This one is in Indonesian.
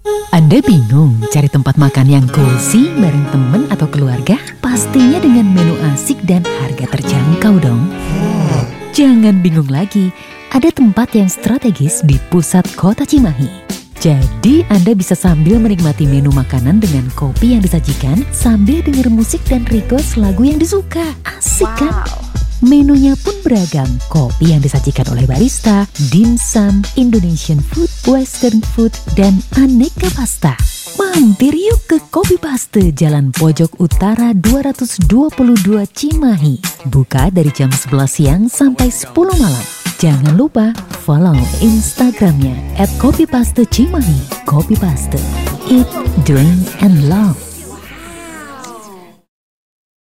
Anda bingung cari tempat makan yang cozy bareng temen atau keluarga? Pastinya dengan menu asik dan harga terjangkau dong. Jangan bingung lagi, ada tempat yang strategis di pusat kota Cimahi. Jadi Anda bisa sambil menikmati menu makanan dengan kopi yang disajikan sambil denger musik dan request lagu yang disuka. Asik kan? Menunya pun beragam, kopi yang disajikan oleh barista, dimsum, Indonesian food, western food, dan aneka pasta. Mampir yuk ke Kopi Paste, Jalan Pojok Utara 222 Cimahi. Buka dari jam 11 siang sampai 10 malam. Jangan lupa follow Instagramnya @kopipastecimahi. Kopi Paste, eat, drink, and love.